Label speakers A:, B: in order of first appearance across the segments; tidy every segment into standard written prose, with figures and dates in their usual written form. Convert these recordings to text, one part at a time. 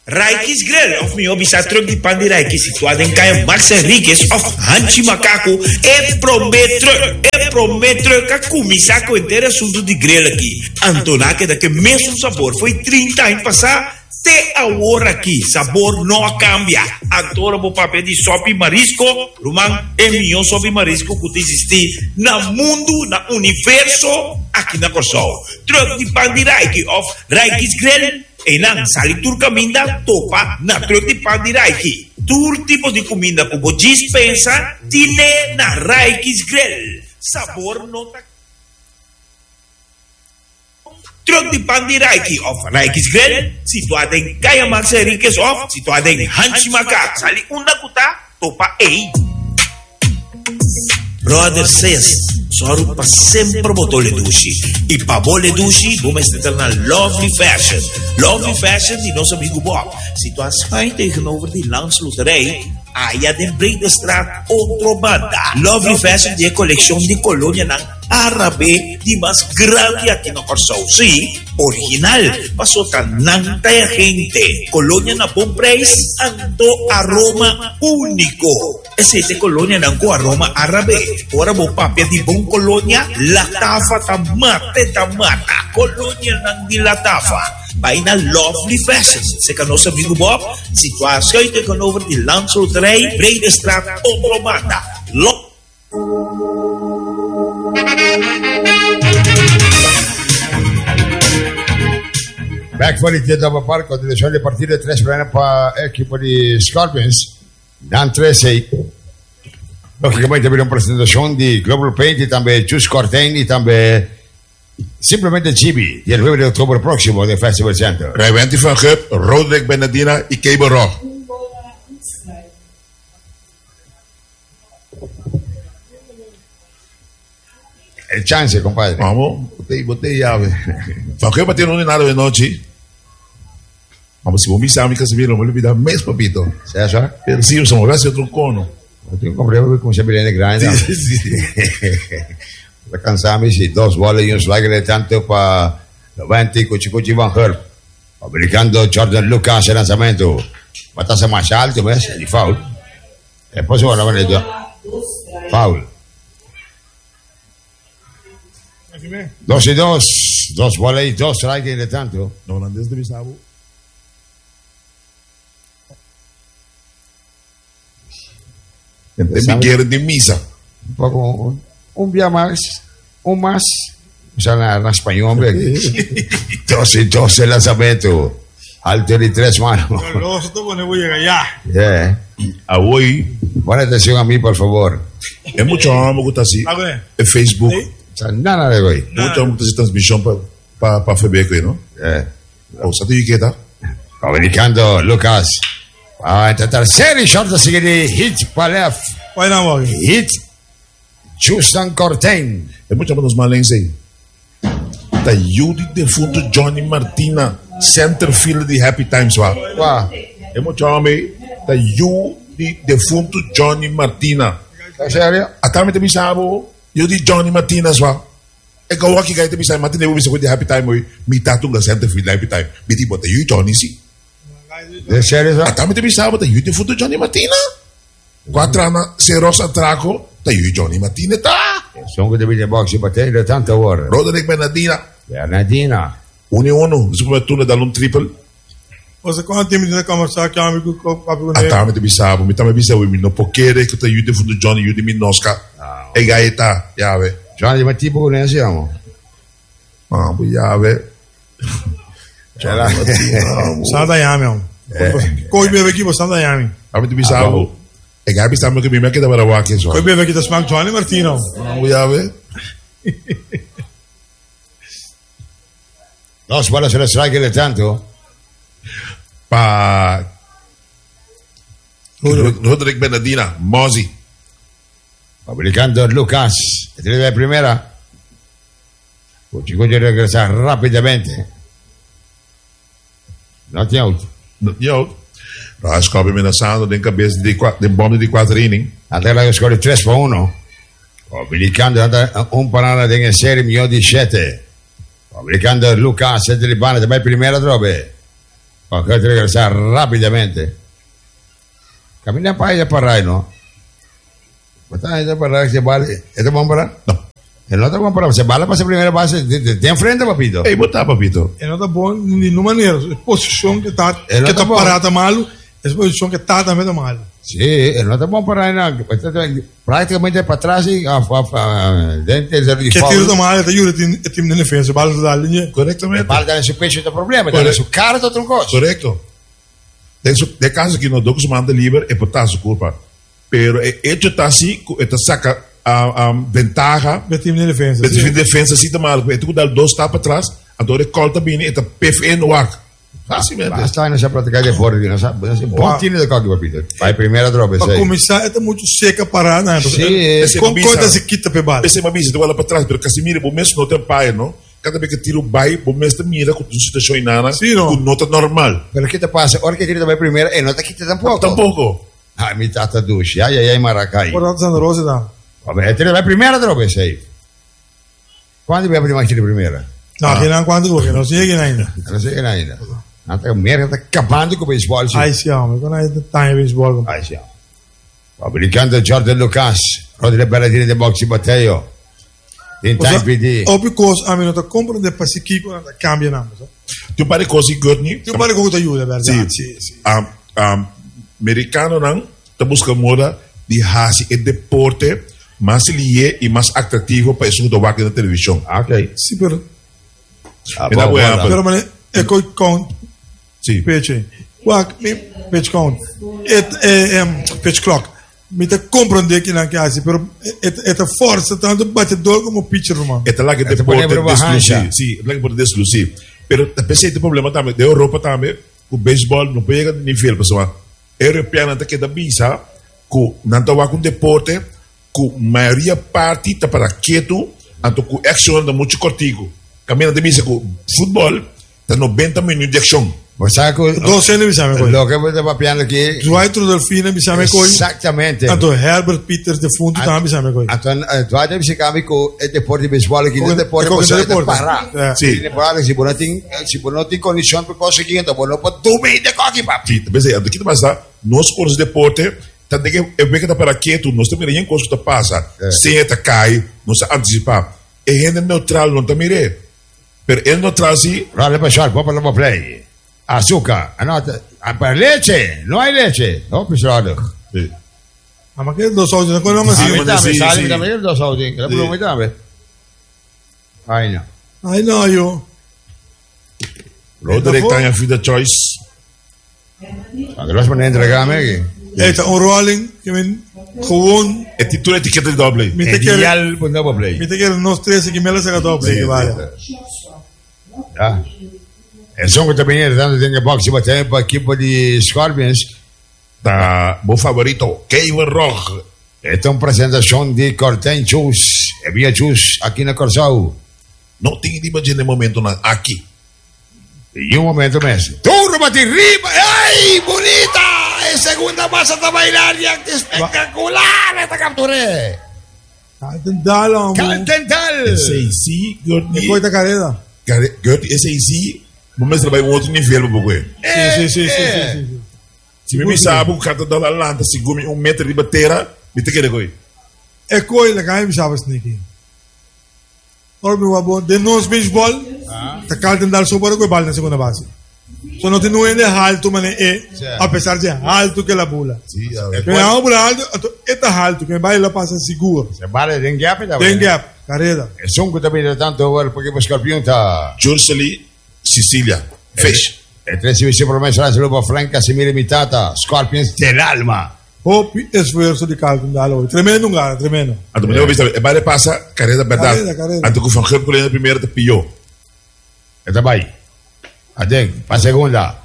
A: Raiki's Grill of mio bisa truck di Pandi Raiki situado em Caia Max Enriquez of Hanchi Macaco prometro que comisa com inteira assunto de grill aqui. Antonaque daquele mesmo sabor foi 30 anos passar até agora aqui. Sabor não cambia. Agora vou papel de sopa e marisco. Rumang é melhor sopa e marisco que existe no mundo, no universo, aqui na Corsol. Truck de Pandi Raiki of Raiki's Grill. E nang sali turcaminda topa na truck de Pandi Raiki. Tur tipo de comida que você dispensa tiene na Raiki's Grill. Sabor nota. Truck de Pandi Raiki of Raiki's Grill, situado em Caia Max Enriquez of, situado em Hanchi Macaco. Sali unda kuta topa ei. Brother says, soro pa sempre botole dushi. E pa bole dushi, vamos estar na Lovely Fashion. Lovely Fashion de nosso amigo Bob. Situação tegenover de Landsluterij, aí de Bredestraat, outro banda. Lovely Fashion de coleção de colônia na árabe de mais grande aqui no Corsol. Sim, original. Passou tananta gente. Colônia na bom preço, ando aroma único. Esse colônia não com aroma árabe. Ora bom papel de bom colônia, latafa tamata. Colônia não de latafa. Vai na Lovely Fashion. Se que nosso amigo Bob, situação e tegenover de Landsluterij, Bredestraat, outro banda.
B: Back voor dit op het park, want er zijn de partida 3 para el equipo de Scorpions. Dan 13. Logicamente abbiamo una presentazione di Global Paint e también Juice Cortain e también simplemente Chibi, el 9 de octubre próximo del Festival Center.
C: Rijwenti van Gup, Roderick Benedina y Cable Rock.
B: El chance, compadre.
C: Vamos, botei llave. Van Gup tiene un nada de noche. Vamos, si vos me sabes que se vieron, me olvidar mes, papito.
B: César.
C: Pero sí, usamos gracias otro cono.
B: Eu comprei como se viene grande. La cansamos y 2 bolas y un slagger de tanto para 90 Cuchicuchi Van Herp. Fabricando Jordan Lucas el lanzamiento. Batalla más alto, ¿ves? Y foul. Después se va a venir foul. 2 y 2. 2 bolas y 2 slagger de tanto.
C: No, holandés de Bisabo. Me quieren de misa.
B: Un poco, un día más, un más. O sea, en español, hombre. 2 y 2 el lanzamiento. Alto de 3 manos.
D: Nosotros ponemos llegar ya.
B: Yeah.
C: A hoy.
B: Buena atención a mí, por favor.
C: Es mucho me gusta así. En Facebook.
B: O sea, nada de hoy.
C: Mucho me gusta esa transmisión para Febeco, ¿no? O sea, ¿tú qué tal?
B: Fabricando Lucas. A intentar serie short a seguir hit Palef. Hit Justin Cortain.
C: Es mucho menos mal en sí. Da Judy defunto Johnny Martina, center field de Happy Times, va. Es mucho hombre. Da Judy defunto Johnny Martina.
B: ¿En serio?
C: Acá me te bisabo. Yo di Johnny Martina, va. E como aqui que te bisabo Martina, eu bisabo de Happy Time, mi tatu na center field de Happy Time. Mi tipo te Johnny sí.
B: ¿En serio?
C: Acá me te bisabo, da defunto Johnny Martina. 4 anni, se rosa traco, da Johnny Martina ta.
B: Sono che devi boxi per te, da tanta ora.
C: Roderick Benedina.
B: Benedina.
C: 1-1, super tu dal un triple.
D: Você quando tem menina conversar que amigo papo né.
C: Acá me te bisabo, mi tame bisabo, mi no pokere che da defunto Johnny, io di minosca. E gaeta, jave.
B: Johnny, ma tipo che ne siamo?
C: Ah, bu jave.
B: C'era.
D: Sada Yami. Coi bebe aqui, você anda Yami.
C: Avete bisabo. E gabi stiamo che mi mette da barawaki so.
D: Coi bebe aqui da smack Johnny Martino.
C: Bu jave.
B: Dos bolas se le strike de tanto.
C: Pa Roderick Benedina, Mosi.
B: Fabricando Lucas. ¿Tiene de primera? Cuchicuchi regresa rápidamente. Not out.
C: Yo. Rascobbe amenazando de cabeça de bomba de 4 innings.
B: Até che scorre 3-1. Fabricando un panana de serie mio di 7. Fabricando Lucas e Delibane, também primeira drobe. Ok, hay que regresar rápidamente. Camina para allá para ahí, ¿no? ¿Está allá para ahí? ¿Se vale? ¿Este vamos para?
C: No.
B: El otro vamos para. ¿Se vale para esa primera base? ¿Te enfrenta, papito?
C: Ei, botar, papito.
D: É não tá bom de nenhuma maneira. A posição que tá
B: não tá bom.
D: parada malo, essa posição que tá também tá malo.
B: Sí, el otro vamos para ahí, ¿no? Prácticamente para atrás y dentro del
D: Que tiro tá malo, tá juro, é time de defesa, bala da linha.
C: Correctamente.
B: Falta nesse pecho do problema, tá nesse cara do troncos.
C: Correcto. De caso que no do que manda livre é por taça culpa. Pero hecho tá assim, saca a ventaja.
D: É time de defesa.
C: De time de defesa assim tá mal. Tu dá dois tapas atrás, agora colta bem, eta PF no ar. Facilmente.
B: Basta nessa prática de deporte, não sabe? Bom time de coque, papito. Vai primeira droga,
D: para começar, é muito seca parada, né?
B: Sim,
D: com coisa se quita pe bala.
C: Esse é uma bisa, tu olha para trás, pero Casimiro, bom mesmo não tem pai, não? Cada vez que tiro o bai, bom mesmo mira com uma situação inana, com nota normal.
B: Pero que te passa? Hora que tira vai primeira, e nota quita tampouco.
C: Tampouco.
B: Ai, mi tata duche, ai, Maracai.
D: Portanto, Santa Rosa dá.
B: Vabbè, tira vai primeira droga, esse aí. Quando vai prima tira primeira?
D: Não, que não quando que não sei ainda.
B: Não sei ainda. Até o merda está acabando com o beisebol.
D: Ai, siamo, quando aí tá em beisebol.
B: Ai, siamo. Fabricando Jordan Lucas, Rodrigo Belladini de boxe batteio. In tempi di...
D: Op course, a me nota compra de pasiquico, cambia nada.
C: Tu pare così godni?
D: Tu pare con aiuta, verdade?
C: Sì. Americano não tá buscando moda de hasi e deporte mais lié e mais atrativo para isso do vaca na televisão.
B: Ok.
D: Sim, pero...
C: Pero
D: mas é coi count.
C: Sim.
D: Pitch. Pitch count. Pitch clock. Me te compreende que não quer assim, pero esta força tanto batedor como pitcher, irmão.
C: É lá que deporte deslucir. Sim, lá que pode deslucir. Pero pensei tem problema também, da Europa também, o beisebol não pega de nível, pessoal. Europeano até que da bisa, que não tá com deporte, que maioria parte tá para quieto, anto com action da muito cortigo. Caminha de bisa com futebol, tá 90 minutos de ação.
B: Ma sai che
D: mi sa me
B: lo che poteva piano che
D: Dwight Rudolfino mi sa me coi
B: esattamente
D: tanto Herbert Peters de fundo tam mi sa me coi
B: Dwight mi si chiama co e deporti baseball che deporti parà
C: sì
B: ne parla si buonati in condizione per conseguire dopo non può domine cochi papi
C: pensa é daqui passa nós por deporte tanto que é bem que tá para quieto nós também nem coisa que passa sem eta cai nós antecipar é renda neutral não também é per é neutral sim
B: rale pessoal poi parliamo play Açúcar, anota. Para leche, não há leche. Não, pessoal.
C: Sì.
D: Ma che do soldi, non quello
C: Sì,
D: sì.
C: ma sì,
B: Sai, mi do soldi. La prima metà. Ai no.
D: Ai no, io.
C: Roderick tá em vida choice.
B: Agora vamos entregar me aqui.
D: Eta un rolling che mi gewoon
C: É título etiqueta de doble.
D: mi te quiere
B: Ideal per double play.
D: mi te quiere nos tres que me la saca doble que vale.
B: Ja. En zo moet er beneden dan de boxe wat hebben bij equipe de Scorpions.
C: Da meu favorito, Kevin Rock.
B: Esta é uma apresentação de Corten Chus. Havia Chus aqui na Corsau.
C: Não tem de imaginar momento aqui.
B: E momento mesmo. Turma de riba. Ai, bonita! É segunda massa da bailaria. Espetacular esta captura.
D: Caltental,
B: Caltental.
C: Esse
D: e coita careda.
C: Esse vamos trabalhar em outro nível, porque
D: Sim.
C: se me sabe o cara da lanta, se come metro de bateria, me te quer coi.
D: É coisa que aí me sabe sneaky. Ora meu bom, de nós beisebol, tá Caltental super com bola na segunda base. Só não tem de alto, mas apesar de alto que la bola.
C: Sim,
D: é uma bola alto, é alto que vai lá passa seguro.
B: Se vale den gap da.
D: Den gap, careda.
B: É só que também tanto agora porque o Scorpion tá
C: Jursely, Sicilia, Fish.
B: E tre si visse promessa la sviluppo Frank Casimiro imitata Scorpions dell'alma.
D: Hope esforço de Caltental hoje. Tremendo, cara, tremendo.
C: A do meu visto, vale passa carreira verdade.
D: Carreira.
C: Anto que o Franco colhe na primeira te pillou.
B: E vai. Adeg, para segunda.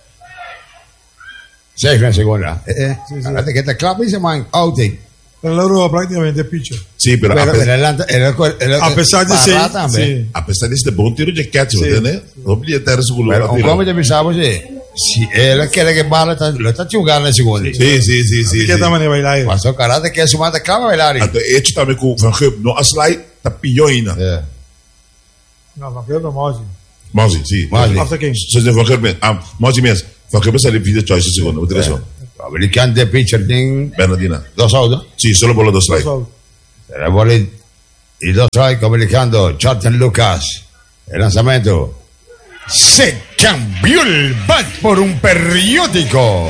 B: Sei na segunda. Guardate che te clap is man outing.
D: Pero la Europa prácticamente es pitcher.
C: Sí, pero
D: a pesar de ser, sí.
C: A pesar de ser bom tiro de catch, né? Não podia ter esse gol.
B: Pero como te pensavo se ela quer que bala lo sta giocando na seconda.
C: Sì.
D: Che tamane bailar.
B: Ma so karate che su manda clava bailar.
C: Ato eti também com Van Gogh no aslai tá pillou ainda.
D: No, ma credo mo oggi.
C: Mosi, sì.
D: After King.
C: Se ne fakir ben. Mosi mes. Fakir ben salir video choice secondo. Betul so.
B: American de pitcher din
C: Bernardina.
B: 2 out.
C: Sì, solo bola 2 strike.
D: So,
B: Era vuole i 2 strike americano Jordan Lucas. El lanzamiento. Se cambió el bat por un periódico.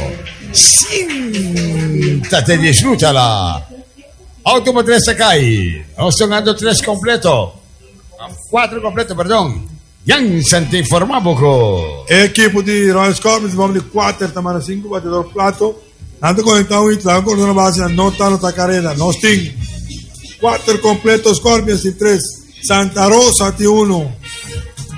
B: Siéntate, disfrútala. Auto 3 se cae. Ostonando 3 completo. 4 completo, perdón. Jansen te informavo con.
D: equipo di Royal Scorpions, vamos de 4, tamana 5, batedor plato. Ando conectado y trabajo con una base, no tanta carrera, no sting. 4 completos Scorpions y 3. Santa Rosa, T1.